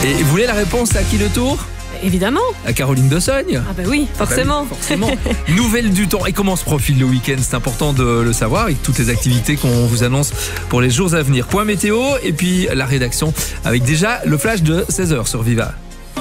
Et vous voulez la réponse à qui le tour? Évidemment. À Caroline de Sogne. Ah bah oui, forcément. Forcément. Nouvelle du temps. Et comment se profile le week-end? C'est important de le savoir avec toutes les activités qu'on vous annonce pour les jours à venir. Point météo et puis la rédaction avec déjà le flash de 16h sur Viva.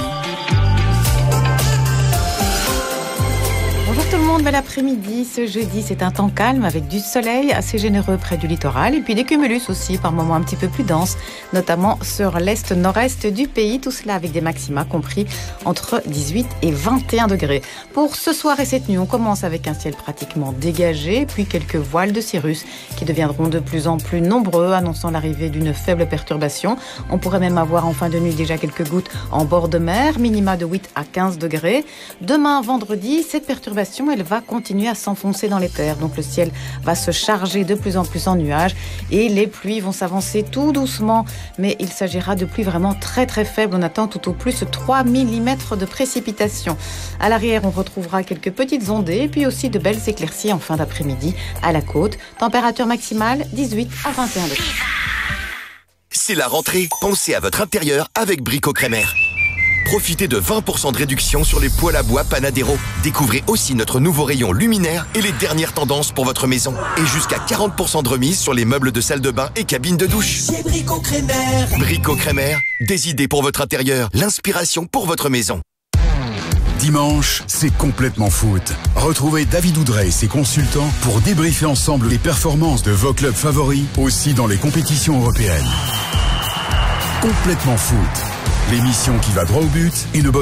Bonjour tout le monde, bel après-midi. Ce jeudi, c'est un temps calme avec du soleil assez généreux près du littoral et puis des cumulus aussi par moments un petit peu plus denses, notamment sur l'est-nord-est du pays. Tout cela avec des maxima compris entre 18 et 21 degrés. Pour ce soir et cette nuit, on commence avec un ciel pratiquement dégagé, puis quelques voiles de cirrus qui deviendront de plus en plus nombreux, annonçant l'arrivée d'une faible perturbation. On pourrait même avoir en fin de nuit déjà quelques gouttes en bord de mer, minima de 8 à 15 degrés. Demain, vendredi, cette perturbation elle va continuer à s'enfoncer dans les terres. Donc le ciel va se charger de plus en plus en nuages et les pluies vont s'avancer tout doucement. Mais il s'agira de pluies vraiment très très faibles. On attend tout au plus 3 mm de précipitations. À l'arrière, on retrouvera quelques petites ondées et puis aussi de belles éclaircies en fin d'après-midi à la côte. Température maximale 18 à 21 degrés. C'est la rentrée. Pensez à votre intérieur avec Brico Crémer. Profitez de 20% de réduction sur les poêles à bois Panadero. Découvrez aussi notre nouveau rayon luminaire et les dernières tendances pour votre maison. Et jusqu'à 40% de remise sur les meubles de salle de bain et cabines de douche. C'est Brico Crémer. Brico Crémer, des idées pour votre intérieur, l'inspiration pour votre maison. Dimanche, c'est complètement foot. Retrouvez David Oudrey et ses consultants pour débriefer ensemble les performances de vos clubs favoris, aussi dans les compétitions européennes. Complètement foot. L'émission qui va droit au but et ne bosse